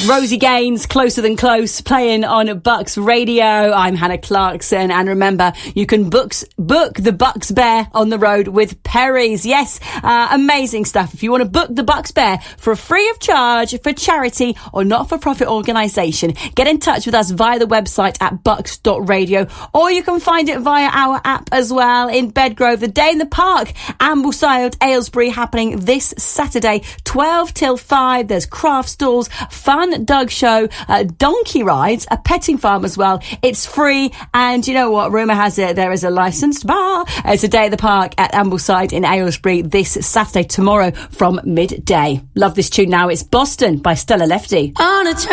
Rosie Gaines, Closer Than Close, playing on Bucks Radio. I'm Hannah Clarkson, and remember, you can book the Bucks Bear on the road with Perry's. Yes, amazing stuff. If you want to book the Bucks Bear for free of charge for charity or not-for-profit organisation, get in touch with us via the website at bucks.radio, or you can find it via our app as well. In Bedgrove, the Day in the Park, Ambleside, Aylesbury, happening this Saturday, 12 till 5. There's craft stalls, fun dog show, donkey rides, a petting farm as well. It's free, and you know what? Rumour has it there is a licensed bar. It's a Day at the Park at Ambleside in Aylesbury this Saturday, tomorrow from midday. Love this tune now. It's Boston by Stella Lefty. On a